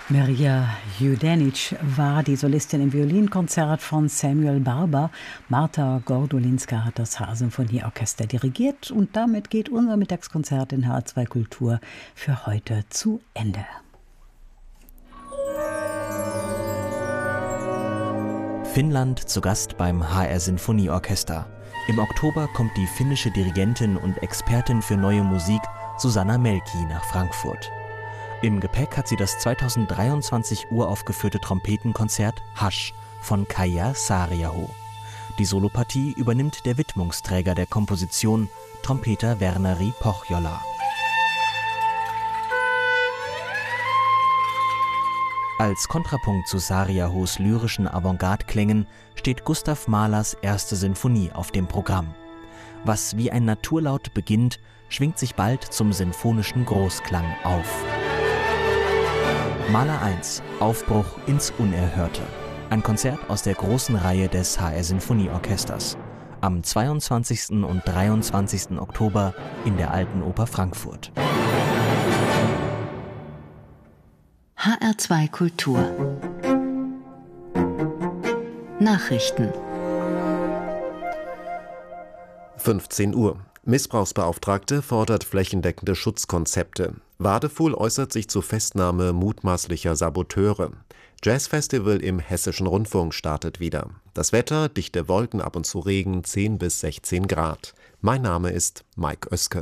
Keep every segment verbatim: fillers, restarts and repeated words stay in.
Mirja Judenic war die Solistin im Violinkonzert von Samuel Barber. Marta Gordolinska hat das H R-Symphonieorchester dirigiert. Und damit geht unser Mittagskonzert in H R zwei Kultur für heute zu Ende. Finnland zu Gast beim H R-Sinfonieorchester. Im Oktober kommt die finnische Dirigentin und Expertin für neue Musik Susanna Melki nach Frankfurt. Im Gepäck hat sie das zweitausenddreiundzwanzig uraufgeführte Trompetenkonzert Hush von Kaija Saariaho. Die Solopartie übernimmt der Widmungsträger der Komposition, Trompeter Verneri Pohjola. Als Kontrapunkt zu Saariahos lyrischen Avantgarde-Klängen steht Gustav Mahlers erste Sinfonie auf dem Programm. Was wie ein Naturlaut beginnt, schwingt sich bald zum sinfonischen Großklang auf. Mahler eins – Aufbruch ins Unerhörte. Ein Konzert aus der großen Reihe des H R-Sinfonieorchesters. Am zweiundzwanzigsten und dreiundzwanzigsten Oktober in der Alten Oper Frankfurt. H R zwei Kultur Nachrichten fünfzehn Uhr. Missbrauchsbeauftragte fordert flächendeckende Schutzkonzepte. Wadefuhl äußert sich zur Festnahme mutmaßlicher Saboteure. Jazzfestival im Hessischen Rundfunk startet wieder. Das Wetter, dichte Wolken, ab und zu Regen, zehn bis sechzehn Grad. Mein Name ist Mike Oeske.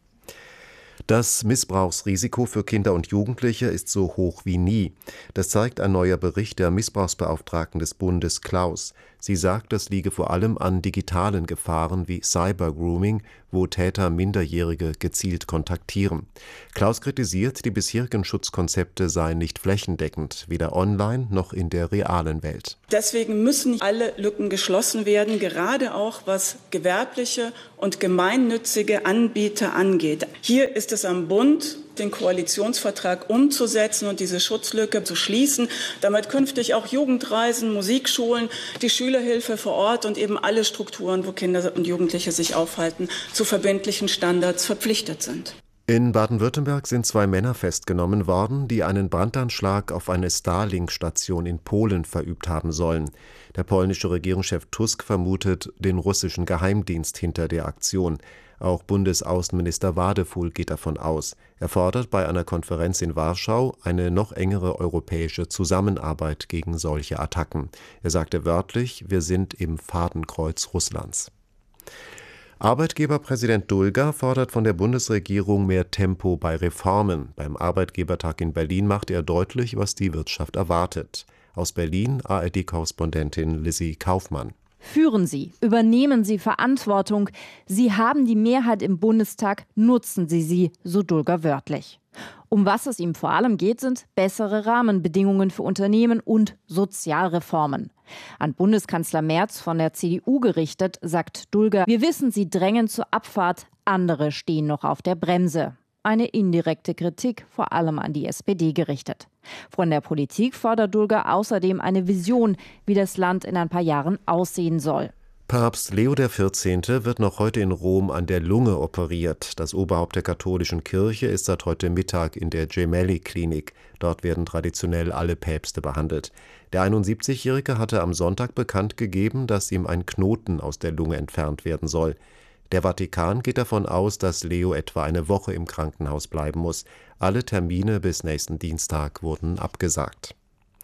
Das Missbrauchsrisiko für Kinder und Jugendliche ist so hoch wie nie. Das zeigt ein neuer Bericht der Missbrauchsbeauftragten des Bundes Klaus. Sie sagt, das liege vor allem an digitalen Gefahren wie Cybergrooming, wo Täter Minderjährige gezielt kontaktieren. Klaus kritisiert, die bisherigen Schutzkonzepte seien nicht flächendeckend, weder online noch in der realen Welt. Deswegen müssen alle Lücken geschlossen werden, gerade auch was gewerbliche und gemeinnützige Anbieter angeht. Hier ist es am Bund, den Koalitionsvertrag umzusetzen und diese Schutzlücke zu schließen, damit künftig auch Jugendreisen, Musikschulen, die Schülerhilfe vor Ort und eben alle Strukturen, wo Kinder und Jugendliche sich aufhalten, zu verbindlichen Standards verpflichtet sind. In Baden-Württemberg sind zwei Männer festgenommen worden, die einen Brandanschlag auf eine Starlink-Station in Polen verübt haben sollen. Der polnische Regierungschef Tusk vermutet den russischen Geheimdienst hinter der Aktion. Auch Bundesaußenminister Wadefuhl geht davon aus. Er fordert bei einer Konferenz in Warschau eine noch engere europäische Zusammenarbeit gegen solche Attacken. Er sagte wörtlich: Wir sind im Fadenkreuz Russlands. Arbeitgeberpräsident Dulger fordert von der Bundesregierung mehr Tempo bei Reformen. Beim Arbeitgebertag in Berlin machte er deutlich, was die Wirtschaft erwartet. Aus Berlin A R D-Korrespondentin Lissy Kaufmann. Führen Sie, übernehmen Sie Verantwortung. Sie haben die Mehrheit im Bundestag, nutzen Sie sie, so Dulger wörtlich. Um was es ihm vor allem geht, sind bessere Rahmenbedingungen für Unternehmen und Sozialreformen. An Bundeskanzler Merz von der C D U gerichtet, sagt Dulger: Wir wissen, Sie drängen zur Abfahrt, andere stehen noch auf der Bremse. Eine indirekte Kritik, vor allem an die S P D gerichtet. Von der Politik fordert Dulger außerdem eine Vision, wie das Land in ein paar Jahren aussehen soll. Papst Leo der vierzehnte wird noch heute in Rom an der Lunge operiert. Das Oberhaupt der katholischen Kirche ist seit heute Mittag in der Gemelli-Klinik. Dort werden traditionell alle Päpste behandelt. Der einundsiebzigjährige hatte am Sonntag bekannt gegeben, dass ihm ein Knoten aus der Lunge entfernt werden soll. Der Vatikan geht davon aus, dass Leo etwa eine Woche im Krankenhaus bleiben muss. Alle Termine bis nächsten Dienstag wurden abgesagt.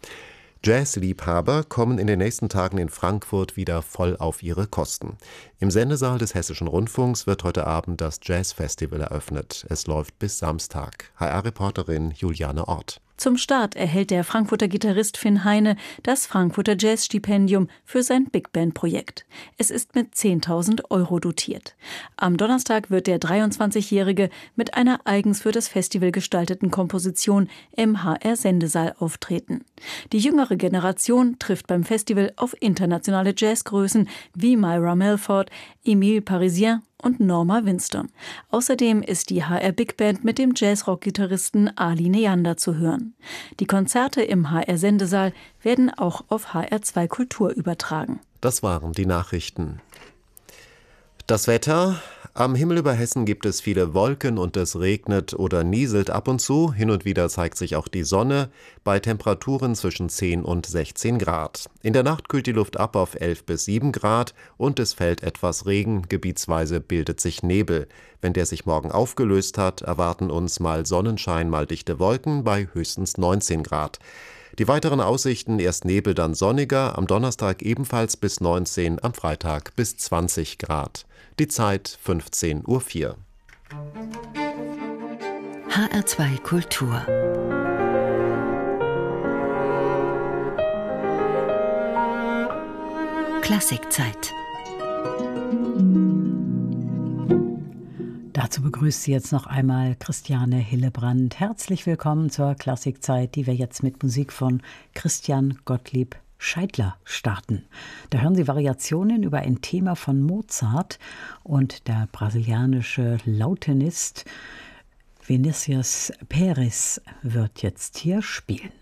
Jazzliebhaber kommen in den nächsten Tagen in Frankfurt wieder voll auf ihre Kosten. Im Sendesaal des Hessischen Rundfunks wird heute Abend das Jazzfestival eröffnet. Es läuft bis Samstag. H R-Reporterin Juliane Ort. Zum Start erhält der Frankfurter Gitarrist Finn Heine das Frankfurter Jazzstipendium für sein Big-Band-Projekt. Es ist mit zehntausend Euro dotiert. Am Donnerstag wird der dreiundzwanzigjährige mit einer eigens für das Festival gestalteten Komposition im H R-Sendesaal auftreten. Die jüngere Generation trifft beim Festival auf internationale Jazzgrößen wie Myra Melford, Emile Parisien und Norma Winstone. Außerdem ist die H R Big Band mit dem Jazzrock-Gitarristen Ali Neander zu hören. Die Konzerte im H R-Sendesaal werden auch auf H R zwei Kultur übertragen. Das waren die Nachrichten. Das Wetter. Am Himmel über Hessen gibt es viele Wolken und es regnet oder nieselt ab und zu. Hin und wieder zeigt sich auch die Sonne bei Temperaturen zwischen zehn und sechzehn Grad. In der Nacht kühlt die Luft ab auf elf bis sieben Grad und es fällt etwas Regen. Gebietsweise bildet sich Nebel. Wenn der sich morgen aufgelöst hat, erwarten uns mal Sonnenschein, mal dichte Wolken bei höchstens neunzehn Grad. Die weiteren Aussichten: erst Nebel, dann sonniger, am Donnerstag ebenfalls bis neunzehn, am Freitag bis zwanzig Grad. Die Zeit fünfzehn Uhr vier. H R zwei Kultur. Klassikzeit. Dazu begrüßt sie jetzt noch einmal Christiane Hillebrand. Herzlich willkommen zur Klassikzeit, die wir jetzt mit Musik von Christian Gottlieb Scheidler starten. Da hören Sie Variationen über ein Thema von Mozart und der brasilianische Lautenist Vinicius Perez wird jetzt hier spielen.